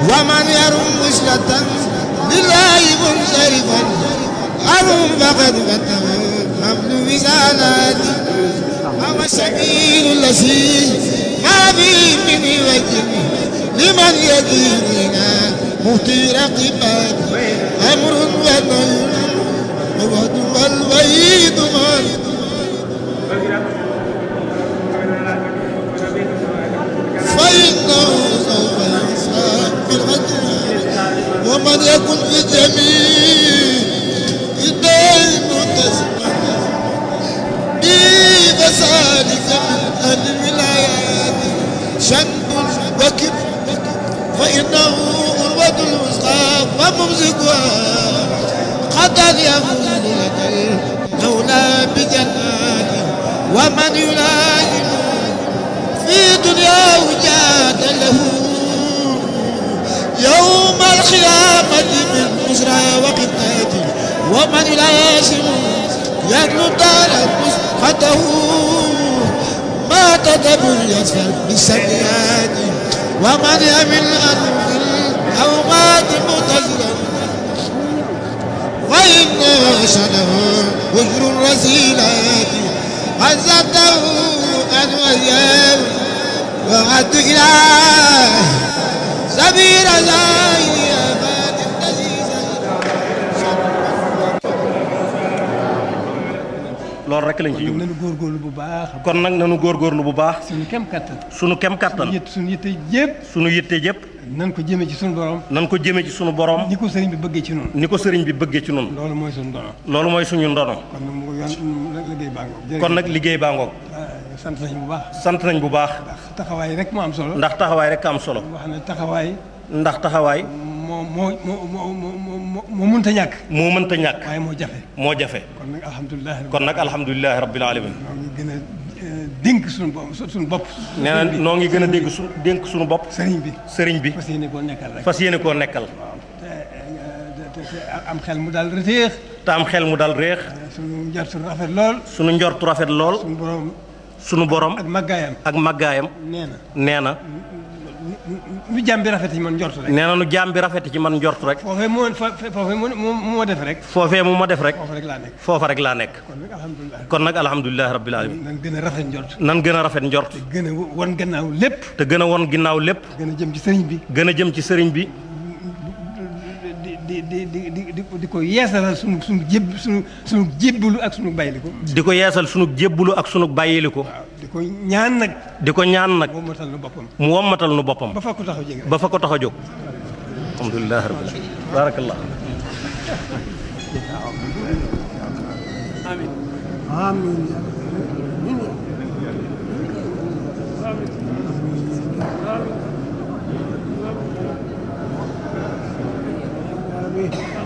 ومن يرم وصلة لله منصرفا أرم فقد فتح حمل وزالاتي هو السبيل الذي ما فيه من وجه لمن يديننا مهتي رقبات أمر ونهي الوعد والوعيد فإنه سوف يحساب بالغد ومن يكن في جميع الدين متسمع بفسادك من أهل الولايات شنب وكب فإنه أروة الوسطى وممسكها قد يفوز لك المولى بجناته ومن يلازم في دنياه جاد له يوم القيامة من بشرى وقتاته ومن يلازم يدلو دار مسقطه ما تدبر يسفر بالسيئات ومن يمل أنه أو مات متزلا وإن شنه وجر الرسيلات عزته أن وياه وعد إله سبيل زاهي أباد loolu rek lañ ci jublu nañu góorgóorlu bu baax. kon nag nañu góorgóorlu bu baax. suñu kem kattan. suñu kem kattan. suñu yitte yëpp. suñu yitte yëpp. nan ko jëmee ci suñu borom. nan ko jëmee ci suñu borom. ni ko sëriñ bi bëggee ci noonu. ni ko sëriñ bi bëggee ci noonu. loolu mooy suñu ndono. loolu mooy suñu ndono. kon nag mu liggéey baa ngoog. kon nag liggéey baa ngoog. sant nañ bu baax. sant nañ bu baax. ndax taxawaay rek moo am solo. ndax taxawaay rek am solo. wax ne taxawaay. ndax taxawaay. moo mënta ñàkk. moo mënta ñàkk. waaye moo jafe. moo jafe. kon nag alhamdulilah rabbil alamin. ñoo ngi gën a dénk suñu bopp. nee na noo ngi gën a dénk suñu bopp. sëriñ bi. fas yéene koo nekkal rek. fas yéene koo nekkal. te am xel mu daal réex. te am xel mu daal réex. suñu njortu rafet lool. suñu njortu rafet lool. suñu borom. ak màggaayam. nee na. nu jaam bi rafet ci man njort rek. nee na nu jaam bi rafet ci man njort rek. foofee mu ma def rek. foofee mu ma def rek. foofa rek laa nekk. foofa rek laa nekk. kon nag alhamdulilah rabbil alamin. nan gën a rafet njort. nan gën a rafet njort. te gën a won gannaaw lépp. te gën a won ginnaaw lépp. gën a jëm ci sëriñ bi. gën a jëm ci sëriñ bi. di ko yeesalal sunu jébbalu ak sunu bàyyiliku. di ko yeesal sunu jébbalu ak sunu bàyyiliku. di ko ñaan nag. mu wommatal nu boppam. mu wommatal nu boppam. ba fa ko tax a jóg. ba fa ko tax a jóg. alhamdulilah rabbil alamin. barakallah. amiin. amiin.